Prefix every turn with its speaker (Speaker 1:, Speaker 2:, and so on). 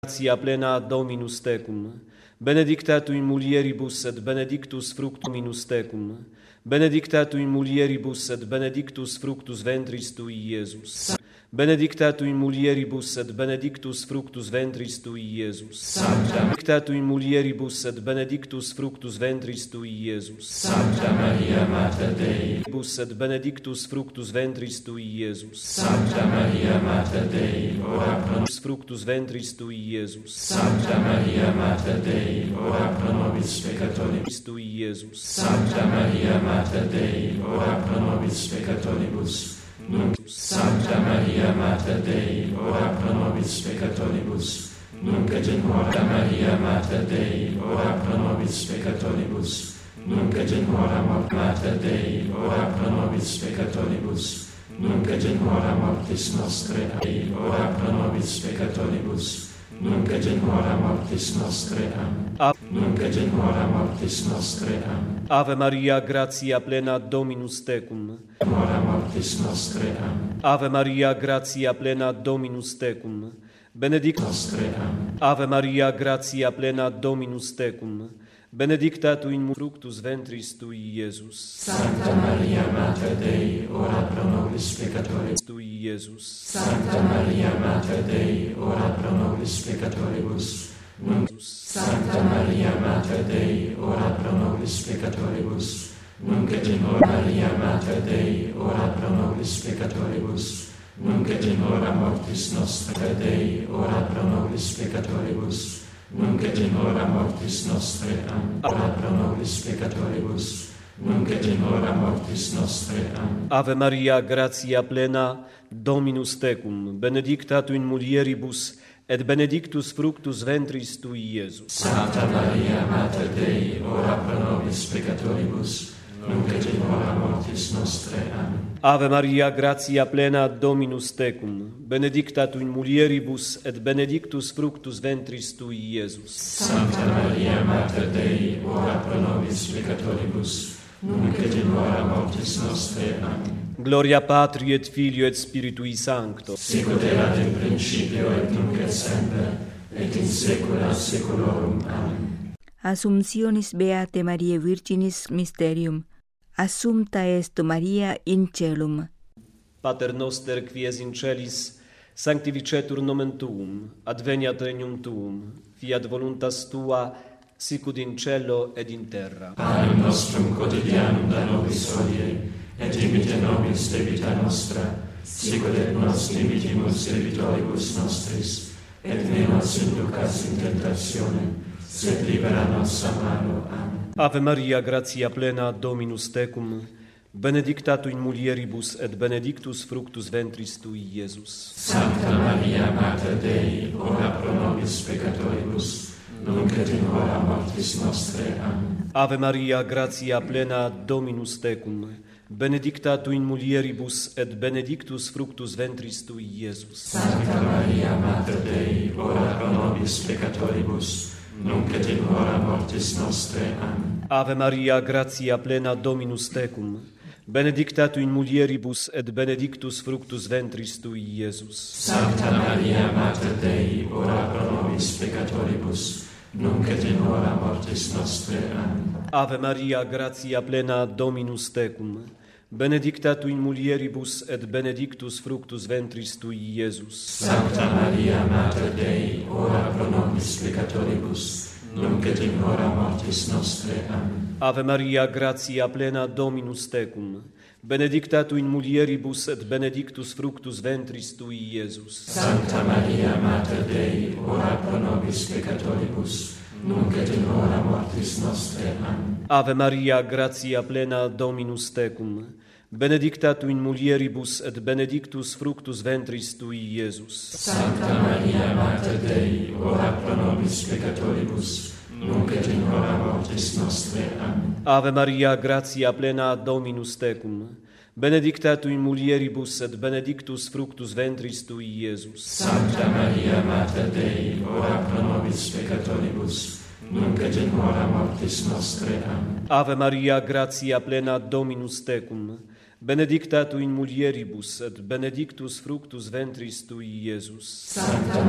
Speaker 1: Gratia plena Dominus tecum, benedicta tu in mulieribus et benedictus fructus Dominus tecum, benedicta tu in mulieribus et benedictus fructus ventris tui, Iesus. Benedicta tu in mulieribus et benedictus fructus ventris tui, Iesus.
Speaker 2: Sancta
Speaker 1: Benedicta tu in mulieribus et benedictus fructus ventris tui, Iesus.
Speaker 2: Sancta Maria Mater Dei,
Speaker 1: Et benedictus fructus ventris tui, Iesus.
Speaker 2: Sancta Maria Mater Dei, ora pro nobis
Speaker 1: Fructus ventris tui, Iesus.
Speaker 2: Sancta Maria Mater Dei, ora pro nobis peccatoribus.
Speaker 1: Tui, Iesus.
Speaker 2: Sancta Maria Mater Dei, ora pro nobis peccatoribus. Nunc Sancta Maria Mater Dei, ora pro nobis peccatoribus. Nunc et in hora Maria Mater Dei, ora pro nobis peccatoribus. Nunc et in hora Mater Dei, ora pro nobis peccatoribus. Nunc et in hora mortis nostre, ora pro nobis peccatoribus. Nunc et in hora mortis nostre, Nunc et in hora mortis nostre,
Speaker 1: Ave Maria, gratia plena Dominus tecum.
Speaker 2: hora mortis nostre,
Speaker 1: Ave Maria, gratia plena Dominus tecum. Benedicta
Speaker 2: nostre,
Speaker 1: Ave Maria, gratia plena Dominus tecum. Benedicta tu in fructus ventris tui, Iesus.
Speaker 2: Sancta Maria Mater Dei, ora pro nobis peccatoribus.
Speaker 1: Tui, Iesus.
Speaker 2: Sancta Maria Mater Dei, ora pro nobis peccatoribus. Nunc Sancta Maria Mater Dei, ora pro nobis peccatoribus. Nunc et in hora Maria Mater Dei, ora pro nobis peccatoribus. Nunc et in hora mortis nostre Dei, ora pro nobis peccatoribus. Nunc et in hora mortis nostre, ora pro nobis peccatoribus. Nunc et in hora mortis nostre,
Speaker 1: Ave Maria, gratia plena Dominus tecum. Benedicta tu in mulieribus et benedictus fructus ventris tui, Iesus.
Speaker 2: Sancta Maria Mater Dei, ora pro nobis peccatoribus. Nunc et in hora mortis nostre,
Speaker 1: Ave Maria, gratia plena Dominus tecum. Benedicta tu in mulieribus et benedictus fructus ventris tui, Iesus.
Speaker 2: Sancta Maria Mater Dei, ora pro nobis peccatoribus. Nunc et in hora mortis nostre,
Speaker 1: Gloria Patri et Filio et Spiritui Sancto.
Speaker 2: Sicut erat in principio et nunc et semper, et in saecula saeculorum. Amen.
Speaker 3: Assumptionis Beate Mariae Virginis Mysterium. Assumpta est Maria in celum.
Speaker 1: Pater noster, qui es in celis, sanctificetur nomen tuum, adveniat regnum tuum, fiat voluntas tua, sicut in cielo ed in terra.
Speaker 2: Panem nostrum quotidianum da nobis hodie, et imite nobis debita nostra, sicut et nos dimitimus debitoribus nostris, et ne nos inducas in tentationem, sed libera nos a malo. Amen.
Speaker 1: Ave Maria, gratia plena Dominus tecum, benedicta tu in mulieribus et benedictus fructus ventris tui, Iesus.
Speaker 2: Sancta Maria Mater Dei, ora pro nobis peccatoribus, nunc et in hora mortis nostre. Amen.
Speaker 1: Ave Maria, gratia plena Dominus tecum, benedicta tu in mulieribus et benedictus fructus ventris tui, Iesus.
Speaker 2: Sancta Maria Mater Dei, ora pro nobis peccatoribus, nunc et in hora mortis nostre. Amen.
Speaker 1: Ave Maria, gratia plena Dominus tecum, benedicta tu in mulieribus et benedictus fructus ventris tui, Iesus.
Speaker 2: Sancta Maria Mater Dei, ora pro nobis peccatoribus, nunc et in hora mortis nostre. Amen.
Speaker 1: Ave Maria, gratia plena Dominus tecum, benedicta tu in mulieribus et benedictus fructus ventris tui, Iesus.
Speaker 2: Sancta Maria Mater Dei, ora pro nobis peccatoribus, nunc et in hora mortis nostre. Amen.
Speaker 1: Ave Maria, gratia plena Dominus tecum, benedicta tu in mulieribus et benedictus fructus ventris tui, Iesus.
Speaker 2: Sancta Maria Mater Dei, ora pro nobis peccatoribus, nunc et in hora mortis nostre. Amen.
Speaker 1: Ave Maria, gratia plena Dominus tecum, benedicta tu in mulieribus et benedictus fructus ventris tui, Iesus.
Speaker 2: Sancta Maria Mater Dei, ora pro nobis peccatoribus, nunc et in hora mortis nostre. Amen.
Speaker 1: Ave Maria, gratia plena Dominus tecum, benedicta tu in mulieribus et benedictus fructus ventris tui, Iesus.
Speaker 2: Sancta Maria Mater Dei, ora pro nobis peccatoribus, nunc et in hora mortis nostre. Amen.
Speaker 1: Ave Maria, gratia plena Dominus tecum, benedicta tu in mulieribus et benedictus fructus ventris tui, Iesus.
Speaker 2: Sancta